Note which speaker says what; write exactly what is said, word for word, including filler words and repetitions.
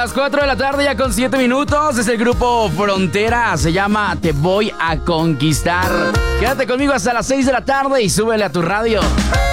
Speaker 1: las cuatro de la tarde, ya con siete minutos. Es el grupo Frontera. Se llama Te Voy a Conquistar. Quédate conmigo hasta las seis de la tarde y súbele a tu radio.